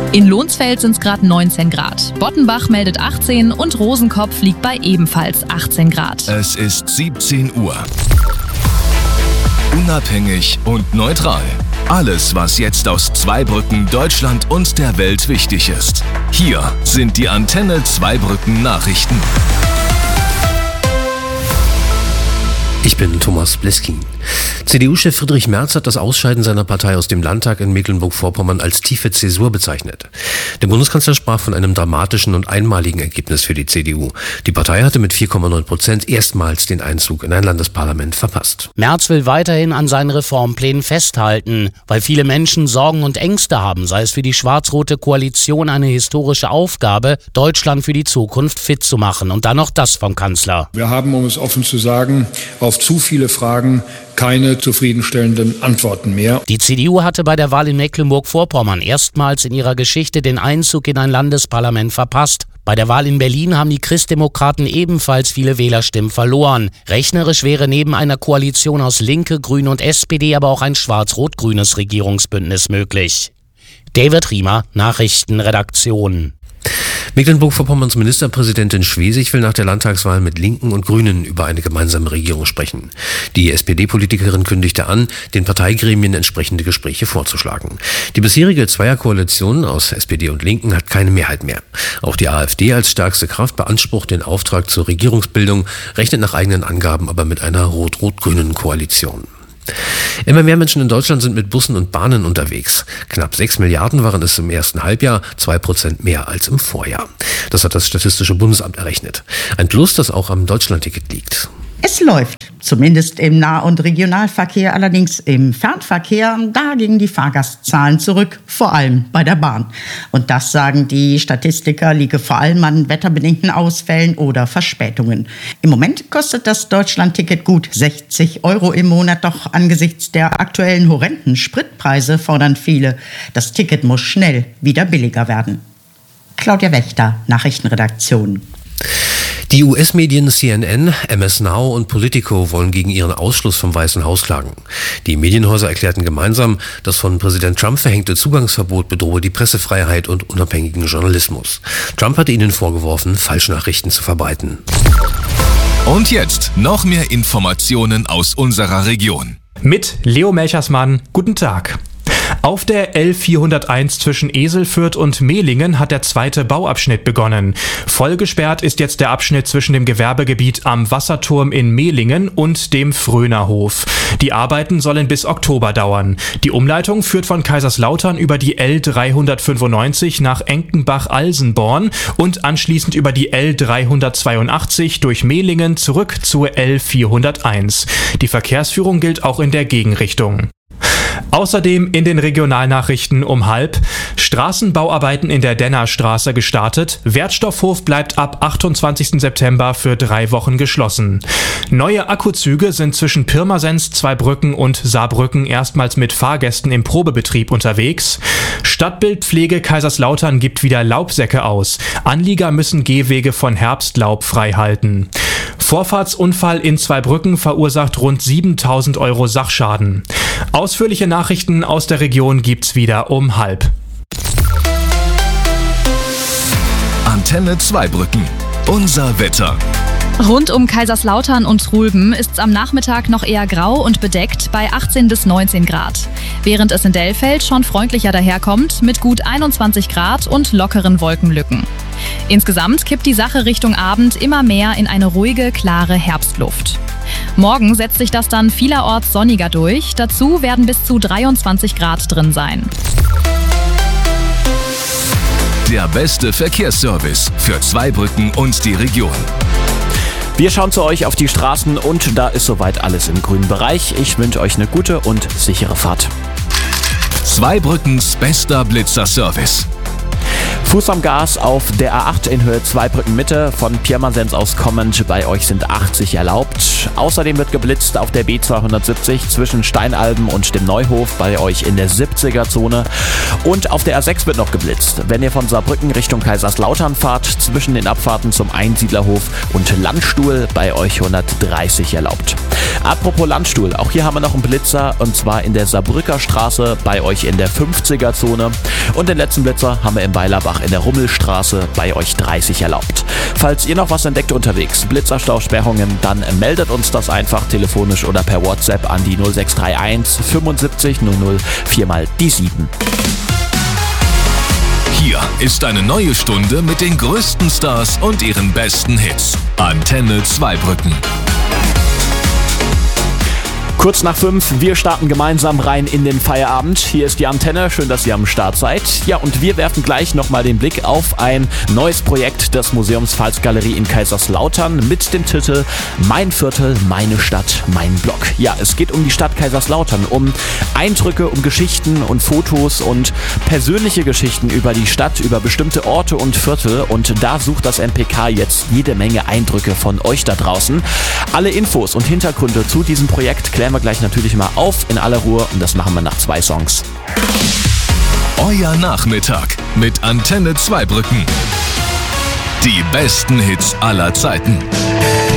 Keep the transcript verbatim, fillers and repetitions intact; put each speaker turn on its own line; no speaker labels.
In Lohnsfeld sind es gerade neunzehn Grad. Bottenbach meldet achtzehn und Rosenkopf liegt bei ebenfalls achtzehn Grad.
Es ist siebzehn Uhr. Unabhängig und neutral. Alles, was jetzt aus Zweibrücken, Deutschland und der Welt wichtig ist. Hier sind die Antenne Zweibrücken Nachrichten.
Ich bin Thomas Bleskin. C D U-Chef Friedrich Merz hat das Ausscheiden seiner Partei aus dem Landtag in Mecklenburg-Vorpommern als tiefe Zäsur bezeichnet. Der Bundeskanzler sprach von einem dramatischen und einmaligen Ergebnis für die C D U. Die Partei hatte mit vier Komma neun Prozent erstmals den Einzug in ein Landesparlament verpasst.
Merz will weiterhin an seinen Reformplänen festhalten, weil viele Menschen Sorgen und Ängste haben, sei es für die schwarz-rote Koalition eine historische Aufgabe, Deutschland für die Zukunft fit zu machen. Und dann noch das vom Kanzler.
Wir haben, um es offen zu sagen, auf zu viele Fragen keine zufriedenstellenden Antworten mehr.
Die C D U hatte bei der Wahl in Mecklenburg-Vorpommern erstmals in ihrer Geschichte den Einzug in ein Landesparlament verpasst. Bei der Wahl in Berlin haben die Christdemokraten ebenfalls viele Wählerstimmen verloren. Rechnerisch wäre neben einer Koalition aus Linke, Grüne und S P D aber auch ein schwarz-rot-grünes Regierungsbündnis möglich. David Riemer, Nachrichtenredaktion.
Mecklenburg-Vorpommerns Ministerpräsidentin Schwesig will nach der Landtagswahl mit Linken und Grünen über eine gemeinsame Regierung sprechen. Die S P D-Politikerin kündigte an, den Parteigremien entsprechende Gespräche vorzuschlagen. Die bisherige Zweierkoalition aus S P D und Linken hat keine Mehrheit mehr. Auch die AfD als stärkste Kraft beansprucht den Auftrag zur Regierungsbildung, rechnet nach eigenen Angaben aber mit einer rot-rot-grünen Koalition. Immer mehr Menschen in Deutschland sind mit Bussen und Bahnen unterwegs. Knapp sechs Milliarden waren es im ersten Halbjahr, zwei Prozent mehr als im Vorjahr. Das hat das Statistische Bundesamt errechnet. Ein Plus, das auch am Deutschlandticket liegt.
Es läuft, zumindest im Nah- und Regionalverkehr, allerdings im Fernverkehr, da gingen die Fahrgastzahlen zurück, vor allem bei der Bahn. Und das, sagen die Statistiker, liege vor allem an wetterbedingten Ausfällen oder Verspätungen. Im Moment kostet das Deutschlandticket gut sechzig Euro im Monat, doch angesichts der aktuellen horrenden Spritpreise fordern viele, das Ticket muss schnell wieder billiger werden. Claudia Wächter, Nachrichtenredaktion.
Die U S-Medien C N N, M S Now und Politico wollen gegen ihren Ausschluss vom Weißen Haus klagen. Die Medienhäuser erklärten gemeinsam, das von Präsident Trump verhängte Zugangsverbot bedrohe die Pressefreiheit und unabhängigen Journalismus. Trump hatte ihnen vorgeworfen, Falschnachrichten zu verbreiten.
Und jetzt noch mehr Informationen aus unserer Region.
Mit Leo Melchersmann, guten Tag. Auf der L vierhunderteins zwischen Eselfürth und Mehlingen hat der zweite Bauabschnitt begonnen. Vollgesperrt ist jetzt der Abschnitt zwischen dem Gewerbegebiet am Wasserturm in Mehlingen und dem Frönerhof. Die Arbeiten sollen bis Oktober dauern. Die Umleitung führt von Kaiserslautern über die L dreihundertfünfundneunzig nach Enkenbach-Alsenborn und anschließend über die L dreihundertzweiundachtzig durch Mehlingen zurück zur L vierhunderteins. Die Verkehrsführung gilt auch in der Gegenrichtung. Außerdem in den Regionalnachrichten um halb: Straßenbauarbeiten in der Dennerstraße gestartet. Wertstoffhof bleibt ab achtundzwanzigsten September für drei Wochen geschlossen. Neue Akkuzüge sind zwischen Pirmasens, Zweibrücken und Saarbrücken erstmals mit Fahrgästen im Probebetrieb unterwegs. Stadtbildpflege Kaiserslautern gibt wieder Laubsäcke aus. Anlieger müssen Gehwege von Herbstlaub frei halten. Vorfahrtsunfall in Zweibrücken verursacht rund siebentausend Euro Sachschaden. Ausführliche Nachrichten aus der Region gibt's wieder um halb.
Antenne Zweibrücken. Unser Wetter.
Rund um Kaiserslautern und Trulben ist es am Nachmittag noch eher grau und bedeckt bei achtzehn bis neunzehn Grad. Während es in Dellfeld schon freundlicher daherkommt mit gut einundzwanzig Grad und lockeren Wolkenlücken. Insgesamt kippt die Sache Richtung Abend immer mehr in eine ruhige, klare Herbstluft. Morgen setzt sich das dann vielerorts sonniger durch. Dazu werden bis zu dreiundzwanzig Grad drin sein.
Der beste Verkehrsservice für Zweibrücken und die Region.
Wir schauen zu euch auf die Straßen und da ist soweit alles im grünen Bereich. Ich wünsche euch eine gute und sichere Fahrt.
Zweibrückens bester Blitzer-Service.
Fuß am Gas auf der A acht in Höhe Zweibrücken Mitte, von Pirmasens aus kommend. Bei euch sind achtzig erlaubt. Außerdem wird geblitzt auf der B zweihundertsiebzig zwischen Steinalben und dem Neuhof, bei euch in der siebziger Zone. Und auf der A sechs wird noch geblitzt. Wenn ihr von Saarbrücken Richtung Kaiserslautern fahrt, zwischen den Abfahrten zum Einsiedlerhof und Landstuhl bei euch hundertdreißig erlaubt. Apropos Landstuhl, auch hier haben wir noch einen Blitzer und zwar in der Saarbrücker Straße bei euch in der fünfziger-Zone. Und den letzten Blitzer haben wir in Weilerbach in der Rummelstraße bei euch dreißig erlaubt. Falls ihr noch was entdeckt unterwegs, Blitzerstausperrungen, dann meldet uns das einfach telefonisch oder per WhatsApp an die null sechs drei eins fünfundsiebzig null null vier mal die sieben.
Hier ist eine neue Stunde mit den größten Stars und ihren besten Hits. Antenne Zweibrücken.
Kurz nach fünf, wir starten gemeinsam rein in den Feierabend. Hier ist die Antenne, schön, dass ihr am Start seid. Ja, und wir werfen gleich nochmal den Blick auf ein neues Projekt des Museums Pfalzgalerie in Kaiserslautern mit dem Titel Mein Viertel, meine Stadt, mein Block. Ja, es geht um die Stadt Kaiserslautern, um Eindrücke, um Geschichten und Fotos und persönliche Geschichten über die Stadt, über bestimmte Orte und Viertel. Und da sucht das M P K jetzt jede Menge Eindrücke von euch da draußen. Alle Infos und Hintergründe zu diesem Projekt klären wir gleich natürlich mal auf in aller Ruhe und das machen wir nach zwei Songs.
Euer Nachmittag mit Antenne Zweibrücken. Die besten Hits aller Zeiten.